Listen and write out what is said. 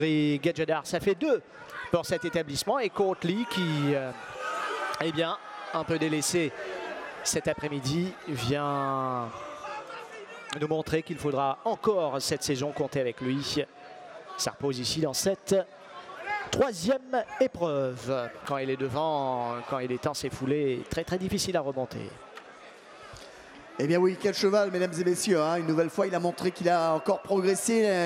Gadjadar. Ça fait 2 pour cet établissement et Courtly qui, eh bien, un peu délaissé cet après-midi, vient nous montrer qu'il faudra encore cette saison compter avec lui. Ça repose ici dans cette 3e épreuve. Quand il est devant, quand il est temps s'effouler, très très difficile à remonter. Eh bien oui, quel cheval, mesdames et messieurs, hein. Une nouvelle fois, il a montré qu'il a encore progressé.